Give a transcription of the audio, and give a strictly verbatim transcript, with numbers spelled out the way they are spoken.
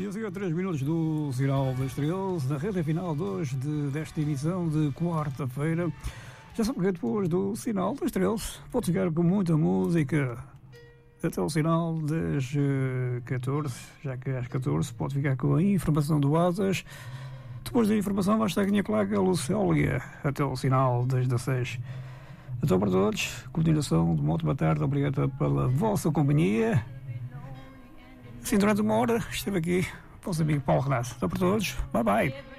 E a seguir três minutos do Sinal das Estrelas, na reta final de hoje, de, desta emissão de quarta-feira. Já sabe que depois do Sinal das Estrelas pode chegar com muita música até o sinal das uh, catorze, já que às catorze pode ficar com a informação do Asas. Depois da informação vai estar a minha colega Lucélia até o sinal das dezesseis. Então para todos, continuação de uma ótima tarde, obrigado pela vossa companhia. Assim, durante uma hora esteve aqui o vosso amigo Paulo Renato. Então para todos, bye bye.